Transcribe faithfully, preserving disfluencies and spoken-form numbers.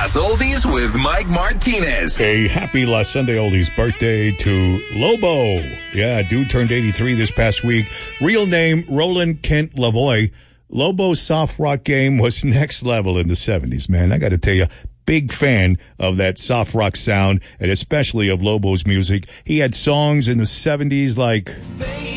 Las Oldies with Mike Martinez. A happy Last Sunday Oldies birthday to Lobo. Yeah, dude turned eighty-three this past week. Real name, Roland Kent Lavoie. Lobo's soft rock game was next level in the seventies, man. I got to tell you, big fan of that soft rock sound, and especially of Lobo's music. He had songs in the seventies like... Baby.